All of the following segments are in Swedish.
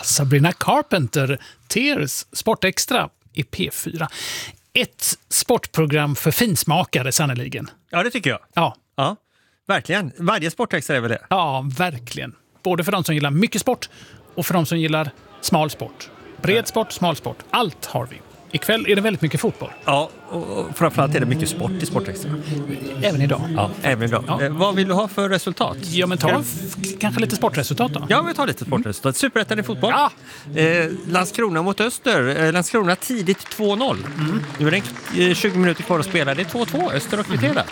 Sabrina Carpenter, Tears, Sportextra i P4. Ett sportprogram för finsmakare sannoliken. Ja, det tycker jag. Ja, verkligen. Varje Sportextra är väl det? Ja, verkligen. Både för de som gillar mycket sport och för de som gillar smal sport. Bred sport, smal sport. Allt har vi. Ikväll är det väldigt mycket fotboll. Ja, och framförallt är det mycket sport i Sportextra. Även idag. Ja, även idag. Ja. Vad vill du ha för resultat? Ja, men ta kanske lite sportresultat då. Ja, vi tar lite sportresultat. Superettan i fotboll. Ja. Landskrona mot Öster. Landskrona tidigt 2-0. Nu är det 20 minuter kvar att spela. Det är 2-2. Öster har kvitterat.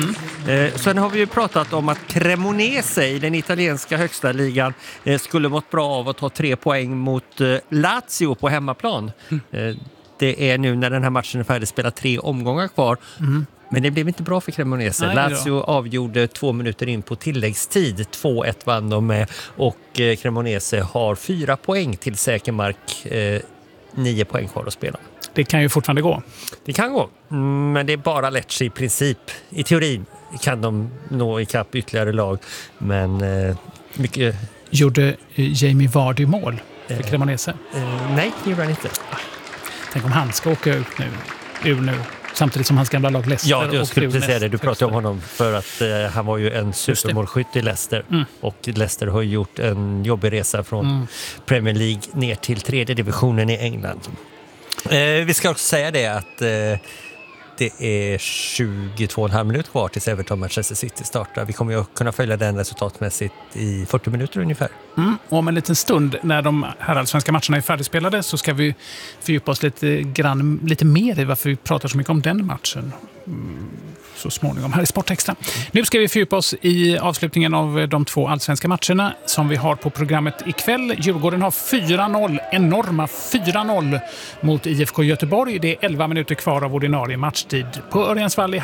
Sen har vi ju pratat om att Cremonese i den italienska högsta ligan skulle mått bra av att ta 3 poäng mot Lazio på hemmaplan. Det är nu när den här matchen är färdig spelat 3 omgångar kvar. Men det blev inte bra för Cremonese. Nej, Lazio avgjorde 2 minuter in på tilläggstid. 2-1 vann de med. Och Cremonese har 4 poäng till säker mark. 9 poäng kvar att spela. Det kan ju fortfarande gå. Det kan gå. Men det är bara Lecce i princip. I teorin kan de nå ikapp ytterligare lag. Men mycket... Gjorde Jamie Vardy mål för Cremonese? Nej, det gjorde han inte. Tänk om han ska åka ut nu. Samtidigt som hans gamla lag Leicester. Ja, jag skulle precis säga det. Du pratade om honom för att han var ju en supermålskytt i Leicester. Och Leicester har gjort en jobbig resa från Premier League ner till 3:e divisionen i England. Vi ska också säga det att det är 22,5 minuter kvar tills Everton Manchester City startar. Vi kommer ju att kunna följa den resultatmässigt i 40 minuter ungefär. Och om en liten stund när de här allsvenska matcherna är färdigspelade så ska vi fördjupa oss lite mer i varför vi pratar så mycket om den matchen. Så småningom här i Sportextra. Nu ska vi fördjupa oss i avslutningen av de 2 allsvenska matcherna som vi har på programmet ikväll. Djurgården har 4-0, enorma 4-0 mot IFK Göteborg. Det är 11 minuter kvar av ordinarie matchtid. På Örjansvall i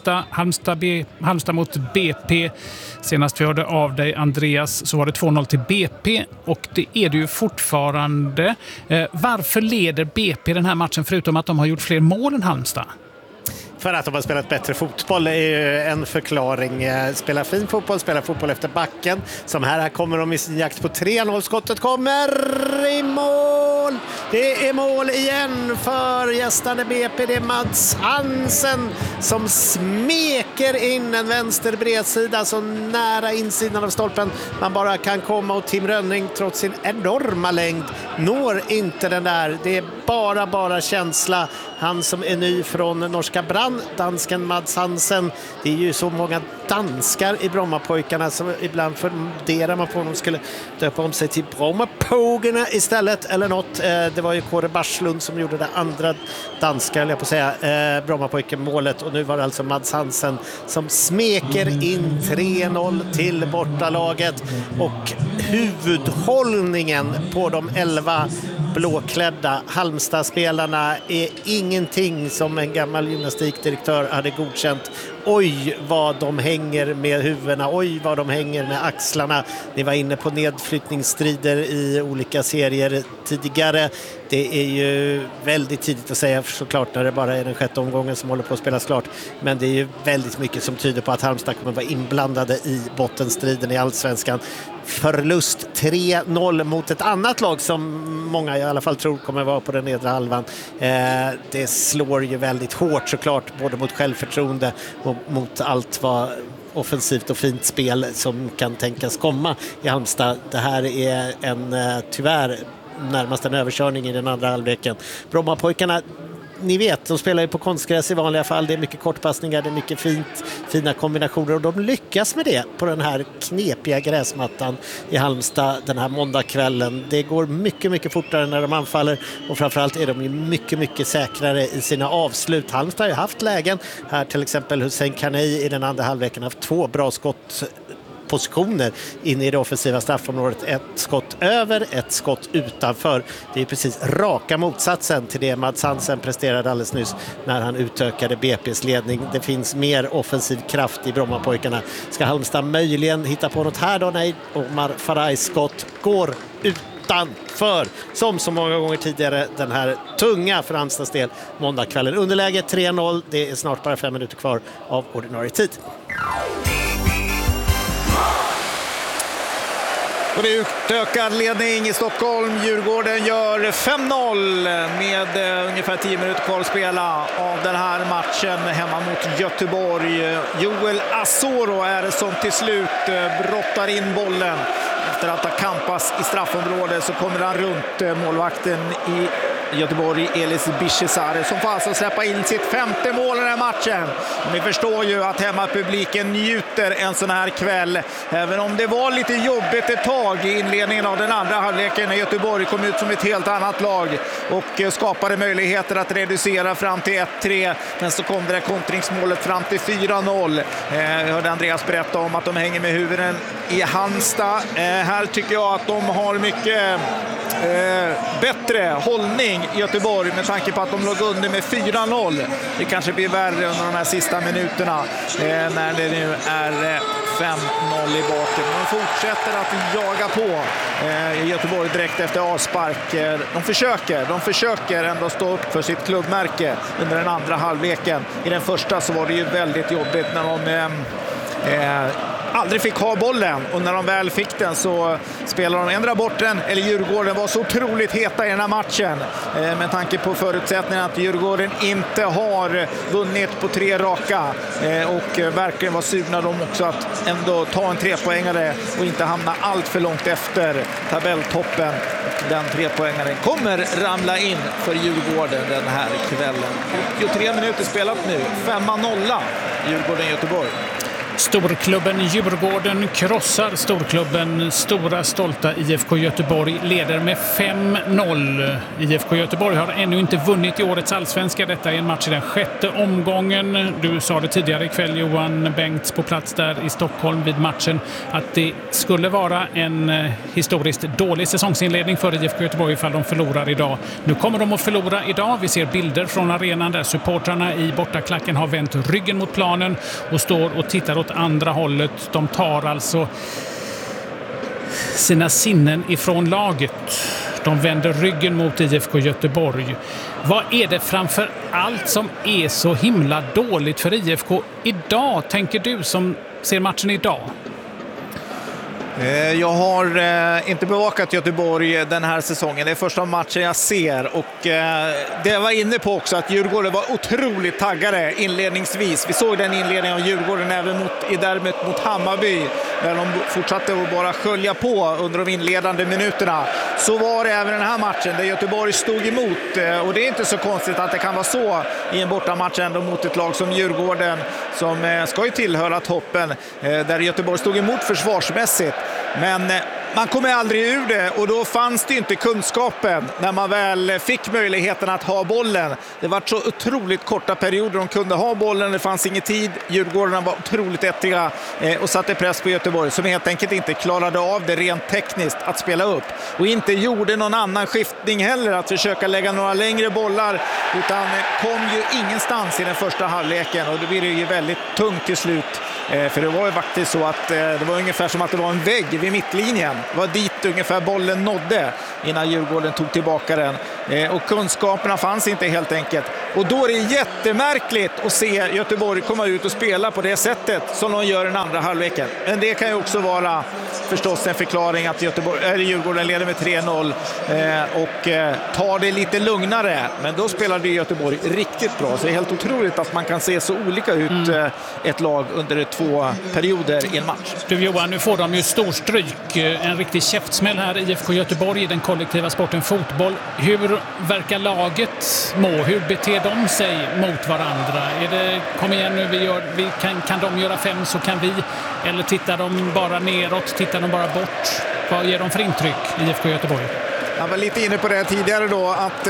Halmstad mot BP. Senast vi hörde av dig, Andreas, så var det 2-0 till BP och det är det ju fortfarande. Varför leder BP den här matchen förutom att de har gjort fler mål än Halmstad? För att de har spelat bättre fotboll är ju en förklaring. Spelar fin fotboll, spelar fotboll efter backen. Som här kommer de i sin jakt på 3-0. Skottet kommer i mål! Det är mål igen för gästande BP. Det är Mads Hansen som smeker in en vänster bredsida så nära insidan av stolpen man bara kan komma, och Tim Rönning trots sin enorma längd når inte den där. Det är bara känsla. Han som är ny från norska Brann, dansken Mads Hansen. Det är ju så många danskar i Brommapojkarna som ibland funderar man på om de skulle döpa om sig till Brommapågarna istället eller något. Det var ju Kåre Barslund som gjorde det andra danska, eller jag på säga, Brommapojken-målet, och nu var det alltså Mads Hansen som smeker in 3-0 till bortalaget, och huvudhållningen på de 11 blåklädda Halmstad-spelarna är ingenting som en gammal gymnastikdirektör hade godkänt. Oj vad de hänger med huvudena, oj vad de hänger med axlarna. Ni var inne på nedflyttningsstrider i olika serier tidigare. Det är ju väldigt tidigt att säga såklart när det bara är den 6:e omgången som håller på att spelas klart. Men det är ju väldigt mycket som tyder på att Halmstad kommer vara inblandade i bottenstriden i Allsvenskan. Förlust 3-0 mot ett annat lag som många i alla fall tror kommer vara på den nedre halvan. Det slår ju väldigt hårt såklart, både mot självförtroende och mot allt vad offensivt och fint spel som kan tänkas komma i Halmstad. Det här är tyvärr närmast en överkörning i den andra halvleken. Brommapojkarna, ni vet, de spelar ju på konstgräs i vanliga fall. Det är mycket kortpassningar, det är mycket fina kombinationer, och de lyckas med det på den här knepiga gräsmattan i Halmstad den här måndagskvällen. Det går mycket fortare när de anfaller, och framförallt är de ju mycket säkrare i sina avslut. Halmstad har ju haft lägen här, till exempel Hussein Kanei i den andra halvleken har haft 2 bra skottpositioner in i det offensiva straffområdet. Ett skott över, ett skott utanför. Det är precis raka motsatsen till det Mads Hansen presterade alldeles nyss när han utökade BP:s ledning. Det finns mer offensiv kraft i Brommapojkarna. Ska Halmstad möjligen hitta på något här då? Nej, Omar Farajs skott går utanför. Som så många gånger tidigare den här tunga för Halmstads del måndagskvällen. Underläge 3-0. Det är snart bara 5 minuter kvar av ordinarie tid. Och det är utökad ledning i Stockholm. Djurgården gör 5-0 med ungefär 10 minuter kvar att spela av den här matchen hemma mot Göteborg. Joel Asoro är det som till slut brottar in bollen. Efter att ha kampas i straffområdet så kommer han runt målvakten i Göteborg, Elis Bishesare, som får alltså släppa in sitt 5:e mål i den här matchen. Ni förstår ju att hemmapubliken njuter en sån här kväll. Även om det var lite jobbigt ett tag i inledningen av den andra halvleken när Göteborg kom ut som ett helt annat lag och skapade möjligheter att reducera fram till 1-3. Men så kom det där kontringsmålet fram till 4-0. Jag hörde Andreas berätta om att de hänger med huvuden i Halmstad. Här tycker jag att de har mycket bättre hållning i Göteborg med tanke på att de låg under med 4-0. Det kanske blir värre under de här sista minuterna när det nu är 5-0 i baken. De fortsätter att jaga på i Göteborg direkt efter avspark. De försöker ändå stå upp för sitt klubbmärke under den andra halvleken. I den första så var det ju väldigt jobbigt när de aldrig fick ha bollen, och när de väl fick den så spelade de ändra bort den, eller Djurgården var så otroligt heta i den här matchen med tanke på förutsättningen att Djurgården inte har vunnit på 3 raka och verkligen var sugna de också att ändå ta en 3-poängare och inte hamna allt för långt efter tabelltoppen. Den 3-poängaren kommer ramla in för Djurgården den här kvällen. 83 minuter spelat nu, 5-0 Djurgården-Göteborg. Storklubben Djurgården krossar storklubben stora stolta IFK Göteborg, leder med 5-0. IFK Göteborg har ännu inte vunnit i årets allsvenska. Detta är en match i den 6:e omgången. Du sa det tidigare ikväll, Johan Bengts, på plats där i Stockholm vid matchen, att det skulle vara en historiskt dålig säsongsinledning för IFK Göteborg ifall de förlorar idag. Nu kommer de att förlora idag. Vi ser bilder från arenan där supportrarna i bortaklacken har vänt ryggen mot planen och står och tittar åt andra hållet. De tar alltså sina sinnen ifrån laget. De vänder ryggen mot IFK Göteborg. Vad är det framför allt som är så himla dåligt för IFK idag, tänker du som ser matchen idag? Jag har inte bevakat Göteborg den här säsongen. Det är första matchen jag ser, och det var inne på också att Djurgården var otroligt taggade inledningsvis. Vi såg den inledningen av Djurgården även i derbyt mot Hammarby där de fortsatte att bara skölja på under de inledande minuterna. Så var det även den här matchen där Göteborg stod emot, och det är inte så konstigt att det kan vara så i en bortamatch ändå mot ett lag som Djurgården som ska ju tillhöra toppen, där Göteborg stod emot försvarsmässigt. Men man kommer aldrig ur det, och då fanns det inte kunskapen när man väl fick möjligheten att ha bollen. Det var så otroligt korta perioder de kunde ha bollen, det fanns ingen tid. Djurgården var otroligt ettriga och satte press på Göteborg som helt enkelt inte klarade av det rent tekniskt att spela upp. Och inte gjorde någon annan skiftning heller att försöka lägga några längre bollar, utan kom ju ingenstans i den första halvleken, och det blir ju väldigt tungt till slut. För det var ju faktiskt så att det var ungefär som att det var en vägg vid mittlinjen. Det var dit ungefär bollen nådde innan Djurgården tog tillbaka den. Och kunskaperna fanns inte helt enkelt. Och då är det jättemärkligt att se Göteborg komma ut och spela på det sättet som de gör den andra halvleken. Men det kan ju också vara förstås en förklaring att Djurgården leder med 3-0 och tar det lite lugnare. Men då spelade Göteborg riktigt bra. Så det är helt otroligt att man kan se så olika ut ett lag under 2 perioder i en match. Du Johan, nu får de ju storstryk. En riktig käftsmäll här i IFK Göteborg i den kollektiva sporten fotboll. Hur verkar laget må? Hur beter de sig mot varandra? Är det, kom igen nu, kan de göra 5 så kan vi? Eller tittar de bara neråt? Tittar de bara bort? Vad ger de för intryck i IFK Göteborg? Jag var lite inne på det tidigare då, att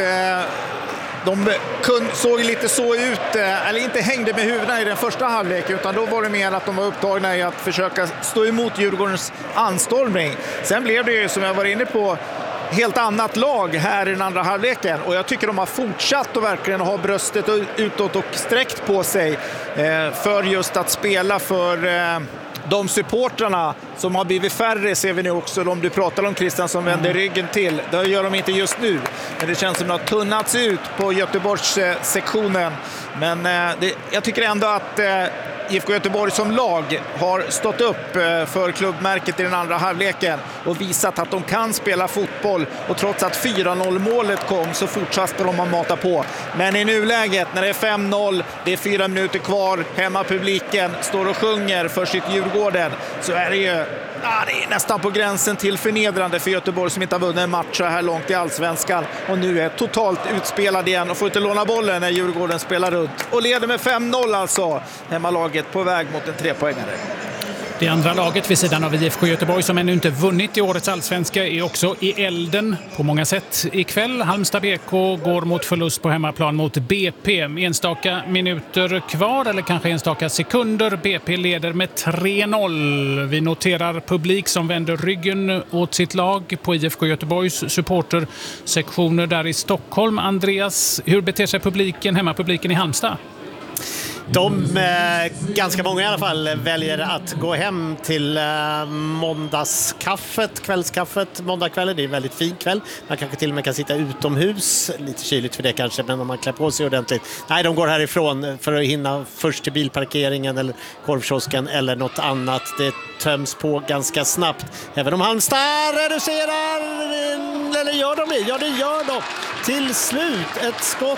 de såg lite så ut, eller inte hängde med huvudena i den första halvleken, utan då var det mer att de var upptagna i att försöka stå emot Djurgårdens anstormning. Sen blev det ju, som jag var inne på, helt annat lag här i den andra halvleken, och jag tycker de har fortsatt att verkligen ha bröstet utåt och sträckt på sig för just att spela för de supportrarna som har blivit färre. Ser vi nu också de du pratar om, Christian, som vänder ryggen till. Det gör de inte just nu, men det känns som att det har tunnats ut på Göteborgs sektionen. Men jag tycker ändå att IFK Göteborg som lag har stått upp för klubbmärket i den andra halvleken och visat att de kan spela fotboll, och trots att 4-0 målet kom så fortsatte de att mata på. Men i nuläget när det är 5-0, det är 4 minuter kvar, hemmapubliken står och sjunger för sitt Djurgården, så är det ju det är nästan på gränsen till förnedrande för Göteborg som inte har vunnit en match så här långt i Allsvenskan och nu är totalt utspelad igen och får inte låna bollen när Djurgården spelar runt och leder med 5-0 alltså. Hemmalaget på väg mot en 3-poängare. Det andra laget vid sidan av IFK Göteborg som ännu inte vunnit i årets allsvenska är också i elden på många sätt ikväll. Halmstad BK går mot förlust på hemmaplan mot BP. Enstaka minuter kvar eller kanske enstaka sekunder. BP leder med 3-0. Vi noterar publik som vänder ryggen åt sitt lag på IFK Göteborgs supportersektioner där i Stockholm. Andreas, hur beter sig hemmapubliken i Halmstad? Ganska många i alla fall, väljer att gå hem till kvällskaffet måndagskvällen. Det är en väldigt fin kväll. Man kanske till och med kan sitta utomhus. Lite kyligt för det kanske, men om man klär på sig ordentligt. Nej, de går härifrån för att hinna först till bilparkeringen eller korvkiosken eller något annat. Det töms på ganska snabbt. Även om Halmstad reducerar, eller gör de det? Ja, det gör de. Till slut ett skott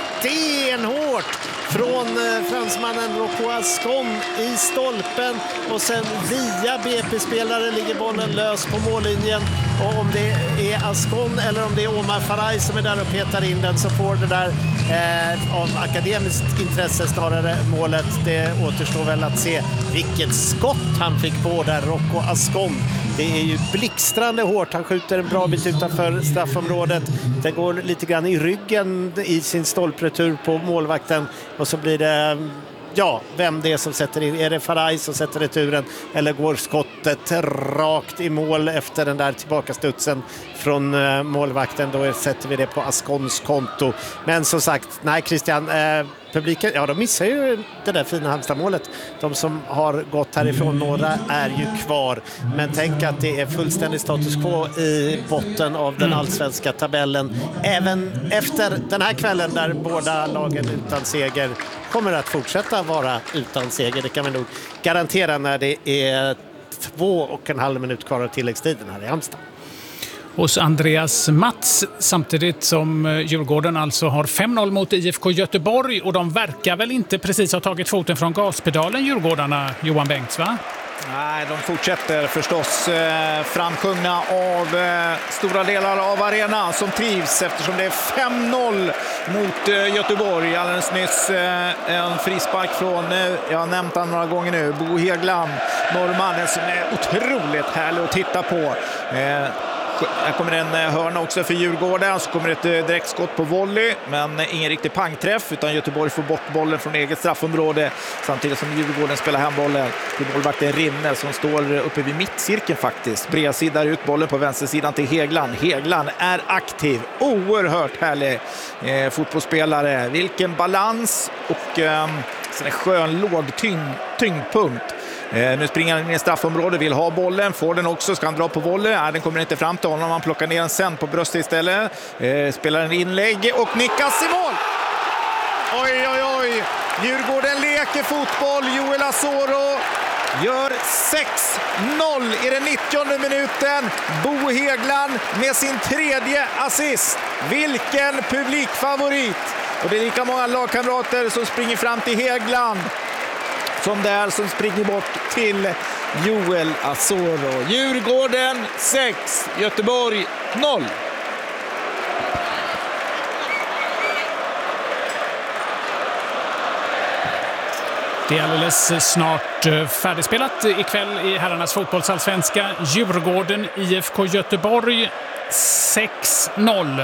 stenhårt från fransmannen Rocco Ascon i stolpen och sen via BP-spelare ligger bollen lös på mållinjen, och om det är Ascon eller om det är Omar Faraj som är där och petar in den så får det där av akademiskt intresse snarare målet. Det återstår väl att se vilket skott han fick på där, Rocco Ascon. Det är ju blixtrande hårt. Han skjuter en bra bit utanför straffområdet. Det går lite grann i ryggen i sin stolpretur på målvakten. Och så blir det, vem det är som sätter in. Är det Faraj som sätter returen? Eller går skottet rakt i mål efter den där tillbakastudsen från målvakten? Då sätter vi det på Ascons konto. Men som sagt, nej Christian, publiken, de missar ju det där fina Halmstad-målet. De som har gått härifrån, några är ju kvar. Men tänk att det är fullständig status quo i botten av den allsvenska tabellen. Även efter den här kvällen där båda lagen utan seger kommer att fortsätta vara utan seger. Det kan vi nog garantera när det är 2,5 minut kvar av tilläggstiden här i Halmstad. Hos Andreas Mats, samtidigt som Djurgården alltså har 5-0 mot IFK Göteborg, och de verkar väl inte precis ha tagit foten från gaspedalen, Djurgårdarna, Johan Bengts, va? Nej, de fortsätter förstås framsjungna av stora delar av arenan som trivs eftersom det är 5-0 mot Göteborg. Alldeles nyss en frispark från, jag har nämnt han några gånger nu, Bo Hegland, norrmannen som är otroligt härlig att titta på. Här kommer en hörna också för Djurgården, så kommer ett direktskott på volley, men ingen riktig pangträff, utan Göteborg får bort bollen från eget straffområde samtidigt som Djurgården spelar hem bollen till målvakten Rinne som står uppe vid mittcirkeln faktiskt. Bredsidar ut bollen på vänstersidan till Hegland. Hegland är aktiv, oerhört härlig fotbollsspelare. Vilken balans och en skön låg tyngdpunkt. Nu springer han in i straffområde, vill ha bollen, får den också, ska han dra på volley. Nej, den kommer inte fram till honom, han plockar ner den sen på bröstet istället. Spelar en inlägg och nickas i mål! Oj, oj, oj! Djurgården leker fotboll, Joel Asoro gör 6-0 i den 90:e minuten. Bo Hegland med sin 3:e assist. Vilken publikfavorit! Och det är lika många lagkamrater som springer fram till Hegland som där som springer bort till Joel Asoro. Djurgården 6, Göteborg 0. Det är alldeles snart färdigspelat ikväll i herrarnas fotbollsallsvenska. Djurgården, IFK Göteborg 6-0.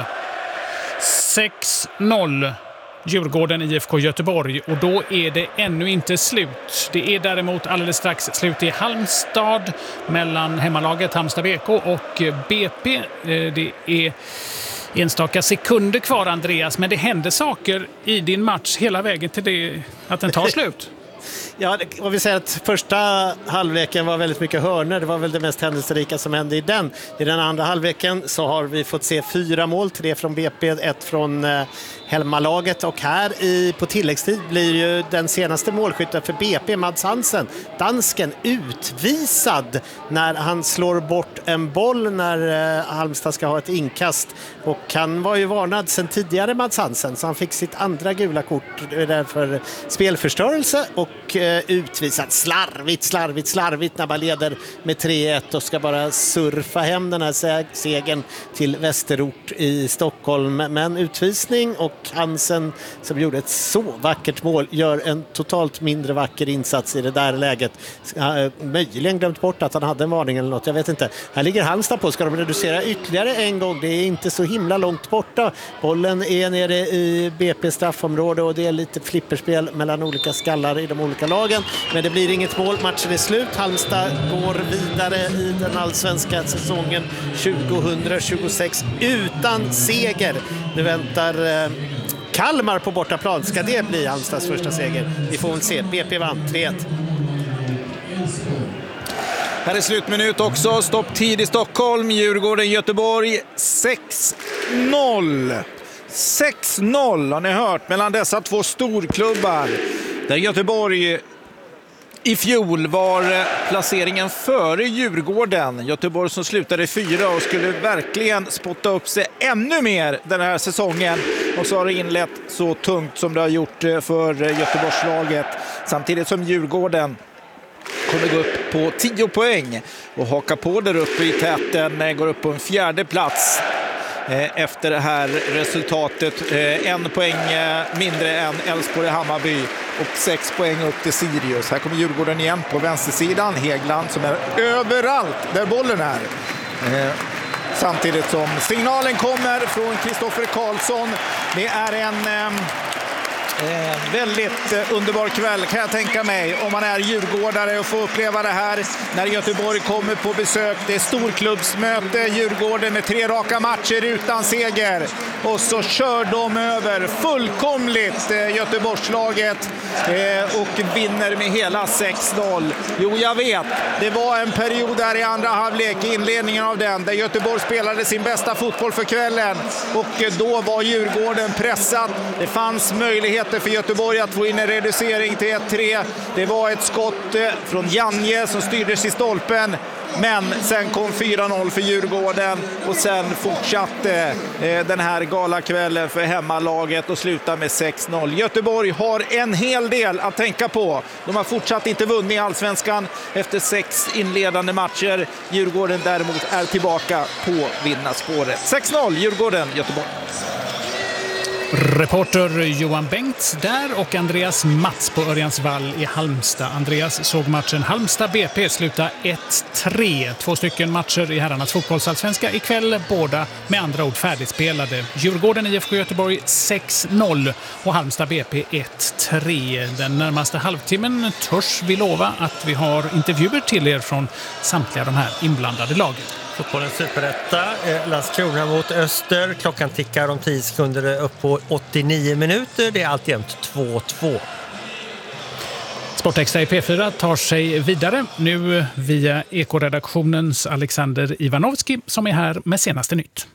6-0. Djurgården, IFK Göteborg, och då är det ännu inte slut. Det är däremot alldeles strax slut i Halmstad mellan hemmalaget Halmstad BK och BP. Det är enstaka sekunder kvar, Andreas, men det händer saker i din match hela vägen till det att den tar slut. Ja, om vi säger att första halvleken var väldigt mycket hörnor. Det var väl det mest händelserika som hände i den. I den andra halvleken så har vi fått se 4 mål. 3 från BP, 1 från hemmalaget. Och här på tilläggstid blir ju den senaste målskytten för BP, Mads Hansen, dansken, utvisad när han slår bort en boll när Halmstad ska ha ett inkast. Och han var ju varnad sedan tidigare, Mads Hansen, så han fick sitt andra gula kort för spelförstörelse och utvisat slarvigt när man leder med 3-1 och ska bara surfa hem den här segern till Västerort i Stockholm. Men utvisning, och Hansen som gjorde ett så vackert mål gör en totalt mindre vacker insats i det där läget. Möjligen glömt bort att han hade en varning eller något, jag vet inte. Här ligger Halmstad på, ska de reducera ytterligare en gång? Det är inte så himla långt borta. Bollen är nere i BP straffområde och det är lite flipperspel mellan olika skallar i de olika lagen. Men det blir inget mål, matchen är slut. Halmstad går vidare i den allsvenska säsongen 2026 utan seger. Nu väntar Kalmar på bortaplan. Ska det bli Halmstads första seger? Vi får väl se. BP vann 3-1. Här är slutminut också. Stopptid i Stockholm. Djurgården, Göteborg 6-0. 6-0 har ni hört mellan dessa två storklubbar. Där Göteborg i fjol var placeringen före Djurgården. Göteborg som slutade 4 och skulle verkligen spotta upp sig ännu mer den här säsongen. Och så har det inlett så tungt som det har gjort för Göteborgslaget. Samtidigt som Djurgården kommer gå upp på 10 poäng och haka på där uppe i täten, går upp på en 4:e plats efter det här resultatet. 1 poäng mindre än Elfsborg och Hammarby och 6 poäng upp till Sirius. Här kommer Djurgården igen på vänstersidan. Hegland som är överallt där bollen är. Samtidigt som signalen kommer från Kristoffer Karlsson. Det är en väldigt underbar kväll kan jag tänka mig om man är djurgårdare och får uppleva det här när Göteborg kommer på besök. Det är storklubbsmöte, Djurgården med 3 raka matcher utan seger och så kör de över fullkomligt Göteborgslaget och vinner med hela 6-0. Jo, jag vet, det var en period där i andra halvlek, i inledningen av den, där Göteborg spelade sin bästa fotboll för kvällen och då var Djurgården pressad. Det fanns möjlighet för Göteborg att få in en reducering till 1-3. Det var ett skott från Janje som styrdes i stolpen. Men sen kom 4-0 för Djurgården och sen fortsatte den här galakvällen för hemmalaget och slutade med 6-0. Göteborg har en hel del att tänka på. De har fortsatt inte vunnit i allsvenskan efter 6 inledande matcher. Djurgården däremot är tillbaka på vinnarspåret. 6-0 Djurgården, Göteborg. Reporter Johan Bengts där och Andreas Mats på Örjansvall i Halmstad. Andreas såg matchen Halmstad BP sluta 1-3. 2 stycken matcher i herrarnas fotbollsallsvenska ikväll. Båda med andra ord färdigspelade. Djurgården IFK Göteborg 6-0 och Halmstad BP 1-3. Den närmaste halvtimmen törs vi lova att vi har intervjuer till er från samtliga de här inblandade lagen. Fotbollens superrätta, Landskrona mot Öster. Klockan tickar om 10 sekunder upp på 89 minuter. Det är alltjämt 2-2. Sportextra i P4 tar sig vidare nu via Ekoredaktionens Alexander Ivanovski som är här med senaste nytt.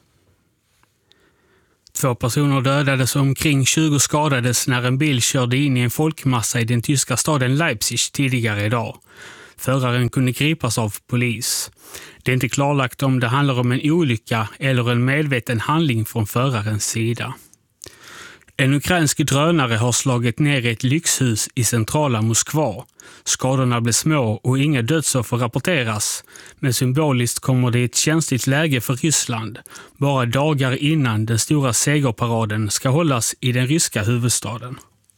2 personer dödades och omkring 20 skadades när en bil körde in i en folkmassa i den tyska staden Leipzig tidigare idag. Föraren kunde gripas av polis. Det är inte klarlagt om det handlar om en olycka eller en medveten handling från förarens sida. En ukrainsk drönare har slagit ner ett lyxhus i centrala Moskva. Skadorna blev små och inga dödsoffer rapporteras. Men symboliskt kommer det i ett känsligt läge för Ryssland. Bara dagar innan den stora segerparaden ska hållas i den ryska huvudstaden.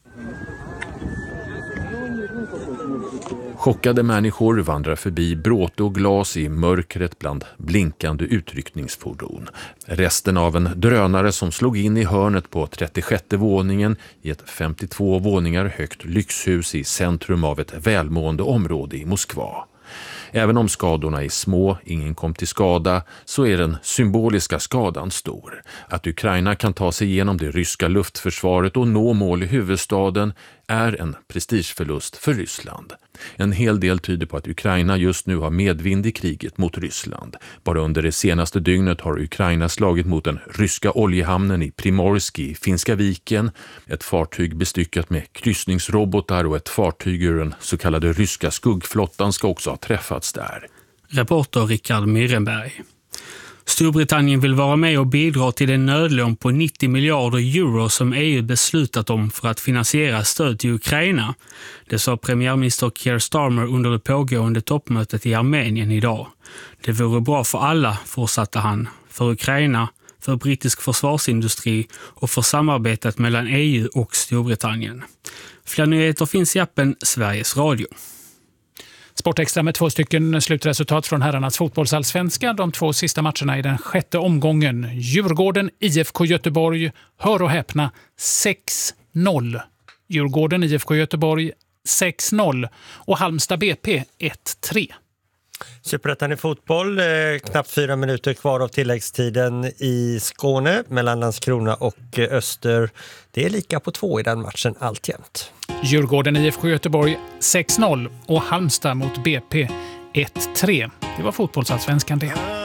Chockade människor vandrar förbi bråte och glas i mörkret bland blinkande utryckningsfordon. Resten av en drönare som slog in i hörnet på 36:e våningen i ett 52 våningar högt lyxhus i centrum av ett välmående område i Moskva. Även om skadorna är små, ingen kom till skada, så är den symboliska skadan stor. Att Ukraina kan ta sig igenom det ryska luftförsvaret och nå mål i huvudstaden är en prestigeförlust för Ryssland. En hel del tyder på att Ukraina just nu har medvind i kriget mot Ryssland. Bara under det senaste dygnet har Ukraina slagit mot den ryska oljehamnen i Primorsk i Finska viken. Ett fartyg bestyckat med kryssningsrobotar och ett fartyg ur den så kallade ryska skuggflottan ska också ha träffats där. Reporter Rickard Myrenberg. Storbritannien vill vara med och bidra till den nödlån på 90 miljarder euro som EU beslutat om för att finansiera stöd till Ukraina. Det sa premiärminister Keir Starmer under det pågående toppmötet i Armenien idag. Det vore bra för alla, fortsatte han, för Ukraina, för brittisk försvarsindustri och för samarbetet mellan EU och Storbritannien. Fler nyheter finns i appen Sveriges Radio. Sportextra med 2 stycken slutresultat från herrarnas fotbollsallsvenska. De 2 sista matcherna i den 6:e omgången. Djurgården, IFK Göteborg, hör och häpna, 6-0. Djurgården, IFK Göteborg, 6-0. Och Halmstad BP, 1-3. Superettan i fotboll, knappt 4 minuter kvar av tilläggstiden i Skåne mellan Landskrona och Öster. Det är lika på 2 i den matchen alltjämt. Djurgården, IFK Göteborg 6-0 och Halmstad mot BP 1-3. Det var fotbollsallsvenskan det.